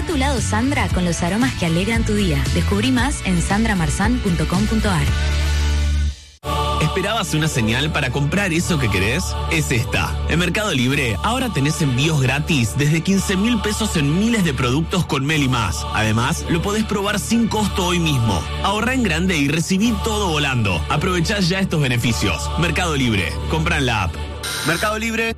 tu lado Sandra con los aromas que alegran tu día. Descubrí más en sandramarzan.com.ar. ¿Esperabas una señal para comprar eso que querés? Es esta. En Mercado Libre, ahora tenés envíos gratis desde 15.000 pesos en miles de productos con Meli Más. Además, lo podés probar sin costo hoy mismo. Ahorrá en grande y recibí todo volando. Aprovechá ya estos beneficios. Mercado Libre. Comprá en la app. Mercado Libre.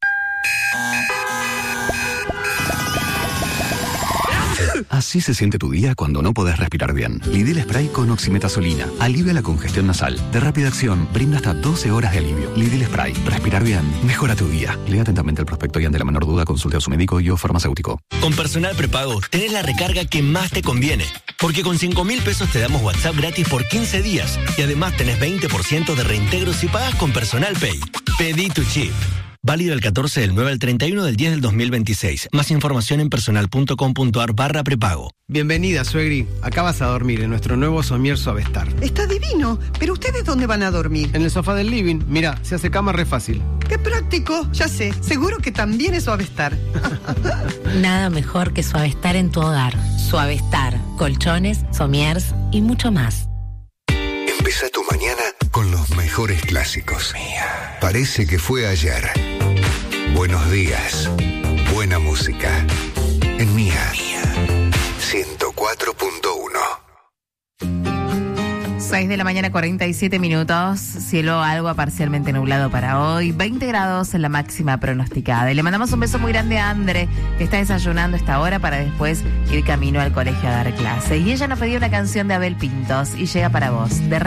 Así se siente tu día cuando no podés respirar bien. Lidl Spray con oximetazolina. Alivia la congestión nasal. De rápida acción, brinda hasta 12 horas de alivio. Lidl Spray. Respirar bien. Mejora tu día. Lea atentamente el prospecto y ante la menor duda consulte a su médico y o farmacéutico. Con Personal Prepago tenés la recarga que más te conviene. Porque con 5.000 pesos te damos WhatsApp gratis por 15 días. Y además tenés 20% de reintegro si pagas con Personal Pay. Pedí tu chip. Válido el 14 del 9 al 31 del 10 del 2026. Más información en personal.com.ar/prepago. Bienvenida, suegri. Acá vas a dormir en nuestro nuevo somier Suavestar. Está divino. ¿Pero ustedes dónde van a dormir? En el sofá del living. Mira, se hace cama re fácil. ¡Qué práctico! Ya sé. Seguro que también es Suavestar. Nada mejor que Suavestar en tu hogar. Suavestar. Colchones, somiers y mucho más. Empieza tu mañana con los mejores clásicos. Parece que fue ayer. Buenos días. Buena música. En Mía. 104.1. 6 de la mañana, 47 minutos. Cielo algo parcialmente nublado para hoy. 20 grados en la máxima pronosticada. Y le mandamos un beso muy grande a Andre, que está desayunando a esta hora para después ir camino al colegio a dar clase. Y ella nos pidió una canción de Abel Pintos y llega para vos. De